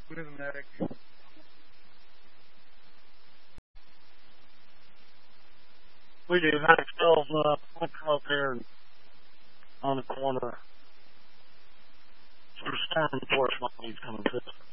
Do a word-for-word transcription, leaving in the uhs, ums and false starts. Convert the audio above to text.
Where's the medic? We do. Medic twelve, uh, we'll come up here on the corner. So storm enforcement needs coming to us.